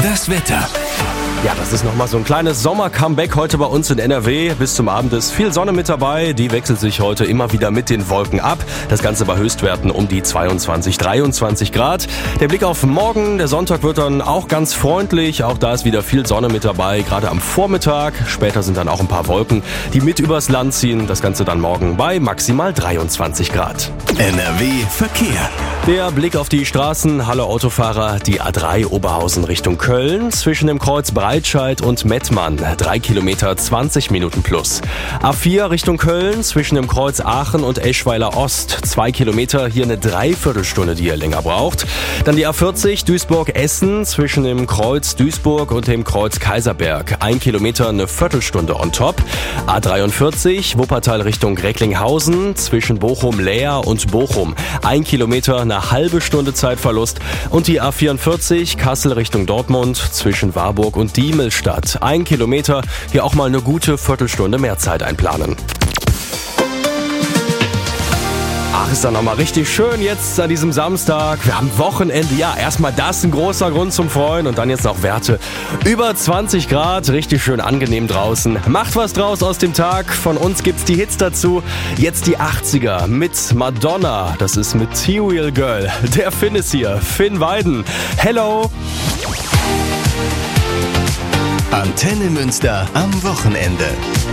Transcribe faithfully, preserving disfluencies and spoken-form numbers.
Das Wetter. Ja, das ist nochmal so ein kleines Sommer-Comeback heute bei uns in N R W. Bis zum Abend ist viel Sonne mit dabei. Die wechselt sich heute immer wieder mit den Wolken ab. Das Ganze bei Höchstwerten um die zweiundzwanzig, dreiundzwanzig Grad. Der Blick auf morgen. Der Sonntag wird dann auch ganz freundlich. Auch da ist wieder viel Sonne mit dabei, gerade am Vormittag. Später sind dann auch ein paar Wolken, die mit übers Land ziehen. Das Ganze dann morgen bei maximal dreiundzwanzig Grad. N R W Verkehr. Der Blick auf die Straßen. Hallo Autofahrer, die A drei Oberhausen Richtung Köln. Zwischen dem Kreuz Breitscheid und Mettmann. drei Kilometer, zwanzig Minuten plus. A vier Richtung Köln. Zwischen dem Kreuz Aachen und Eschweiler Ost. zwei Kilometer, hier eine Dreiviertelstunde, die ihr länger braucht. Dann die A vierzig Duisburg-Essen. Zwischen dem Kreuz Duisburg und dem Kreuz Kaiserberg. ein Kilometer, eine Viertelstunde on top. A dreiundvierzig Wuppertal Richtung Recklinghausen. Zwischen Bochum-Leer und Bochum. ein Kilometer, eine halbe Stunde Zeitverlust. Und die A vierundvierzig Kassel Richtung Dortmund zwischen Warburg und Diemelstadt. Ein Kilometer, hier auch mal eine gute Viertelstunde mehr Zeit einplanen. Ach, ist doch nochmal richtig schön jetzt an diesem Samstag. Wir haben Wochenende. Ja, erstmal das ein großer Grund zum Freuen und dann jetzt noch Werte über zwanzig Grad. Richtig schön angenehm draußen. Macht was draus aus dem Tag. Von uns gibt's die Hits dazu. Jetzt die achtziger mit Madonna. Das ist Material Girl. Der Finn ist hier. Finn Weiden. Hello. Antenne Münster am Wochenende.